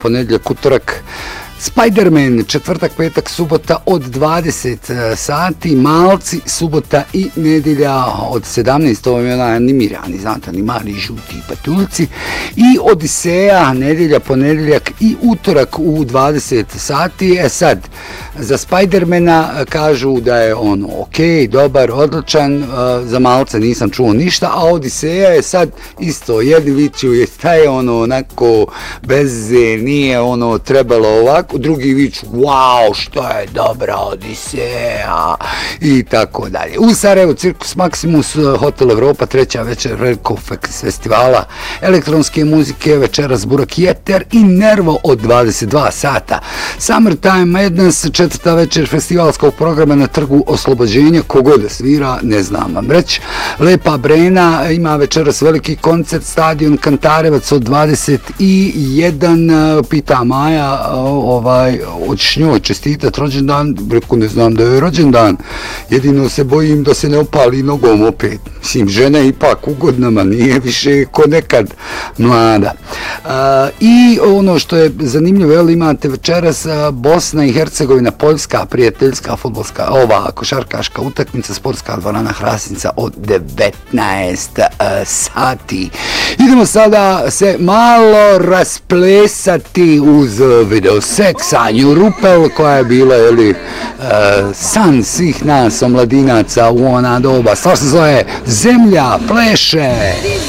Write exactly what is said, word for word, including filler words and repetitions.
Ponedjeljak, utorak, Spider-Man, četvrtak, petak, subota od dvadeset sati, Malci, subota i nedjelja od sedamnaest, ovo je onaj animirani, znate, oni mali žuti patuljci, i Odiseja, nedjelja, ponedjeljak i utorak u dvadeset sati. E sad, za Spider-mana kažu da je on ok, dobar, odličan, za Malca nisam čuo ništa, a Odiseja je sad isto, jedni viću je staje ono onako bez, nije ono trebalo ovako, drugi viču, wow, što je dobra Odiseja, i tako dalje. U Sarajevu Cirkus Maximus, Hotel Evropa, treća večer velikog festivala elektronske muzike, večeras Burak Jeter i Nervo od dvadeset dva sata. Summertime Madness, četvrta večer festivalskog programa na Trgu Oslobođenja, kogod svira, ne znam vam reći. Lepa Brena ima večeras veliki koncert, stadion Kantarevac od dvadeset jedan, pita Maja, ovaj, hoćeš njoj čestitat rođendan, reku ne znam da je rođendan, jedino se bojim da se ne opali nogom opet. Mislim, žena je ipak u godinama, nije više ko nekad mlada. A, I ono što je zanimljivo, jel, imate večeras Bosna i Hercegovina, Poljska, prijateljska, fudbalska, ova košarkaška utakmica, sportska dvorana Hrasnica od devetnaest sati. Idemo sada se malo rasplesati uz video Seksanju Rupel, koja je bila, jeli, uh, san svih nas omladinaca u ona doba. Stvar se zove Zemlja pleše.